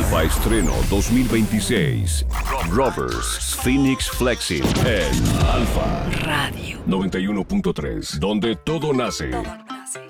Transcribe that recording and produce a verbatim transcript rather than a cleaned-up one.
Alfa Estreno dos mil veintiséis. Rovers Phoenix Flexing en Alfa Radio noventa y uno punto tres, donde todo nace.